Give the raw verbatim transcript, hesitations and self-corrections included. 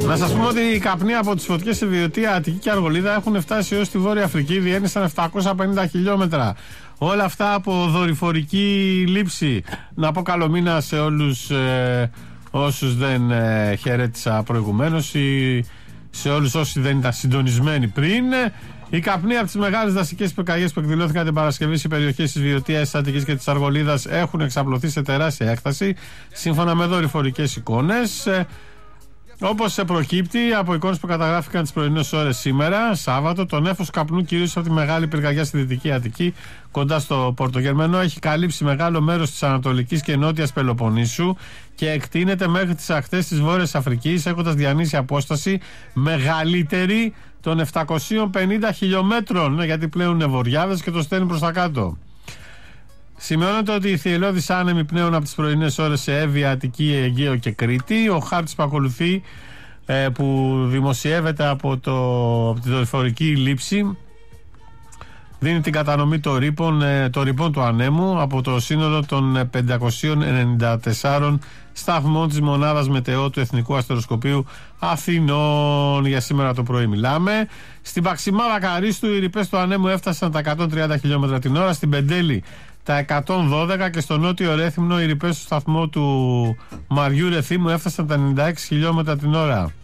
Να σας πούμε ότι οι καπνοί από τις φωτιές σε Βιωτία, Αττική και Αργολίδα έχουν φτάσει έως τη Βόρεια Αφρική, διένυσαν επτακόσια πενήντα χιλιόμετρα. Όλα αυτά από δορυφορική λήψη. Να πω καλό μήνα σε όλους ε, όσους δεν ε, χαιρέτησα προηγουμένως ή σε όλους όσοι δεν ήταν συντονισμένοι πριν. Οι καπνοί από τις μεγάλες δασικές πυρκαγιές που εκδηλώθηκαν την Παρασκευή σε περιοχές της Βιωτίας, της Αττικής και της Αργολίδας έχουν εξαπλωθεί σε τεράστια έκταση, σύμφωνα με δορυφορικές εικόνες. Όπως προκύπτει από εικόνες που καταγράφηκαν τις πρωινές ώρες σήμερα, Σάββατο, το νέφος καπνού κυρίως από τη μεγάλη πυρκαγιά στη Δυτική Αττική, κοντά στο Πορτογερμενό, έχει καλύψει μεγάλο μέρος της Ανατολικής και Νότιας Πελοποννήσου και εκτείνεται μέχρι τις ακτές της Βόρειας Αφρικής, έχοντας διανύσει απόσταση μεγαλύτερη των επτακοσίων πενήντα χιλιομέτρων, γιατί πλέουν είναι βορειάδες και το στέλνει προς τα κάτω. Σημειώνεται ότι οι θυελλώδεις άνεμοι πνέουν από τις πρωινές ώρες σε Εύβοια, Αττική, Αιγαίο και Κρήτη. Ο χάρτης που ακολουθεί, ε, που δημοσιεύεται από, το, από τη δορυφορική λήψη, δίνει την κατανομή των ρήπων, ε, των ρήπων του ανέμου από το σύνολο των πεντακοσίων ενενήντα τεσσάρων σταθμών της μονάδας μετεώ του Εθνικού Αστεροσκοπείου Αθηνών. Για σήμερα το πρωί μιλάμε. Στην Παξιμάδα Καρίστου οι ρηπές του ανέμου έφτασαν τα εκατόν τριάντα χιλιόμετρα την ώρα, στην Πεντέλη τα εκατόν δώδεκα και στο νότιο Ρέθυμνο οι ρηπές του σταθμού του Μαριού Ρεθύμου έφτασαν τα ενενήντα έξι χιλιόμετρα την ώρα.